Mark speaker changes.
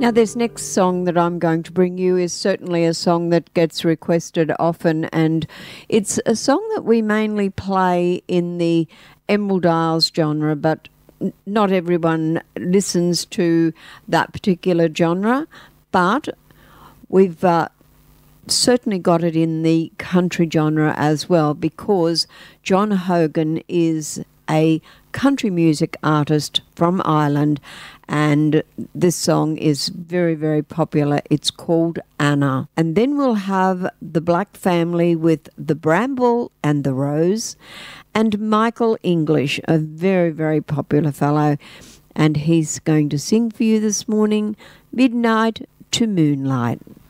Speaker 1: Now, this next song that I'm going to bring you is certainly a song that gets requested often, and it's a song that we mainly play in the Emerald Isles genre, but not everyone listens to that particular genre, but we've certainly got it in the country genre as well, because John Hogan is a country music artist from Ireland, and this song is very, very popular. It's called Anna. And then we'll have the Black Family with The Bramble and the Rose, and Michael English, a very, very popular fellow, and he's going to sing for you this morning, Midnight to Moonlight.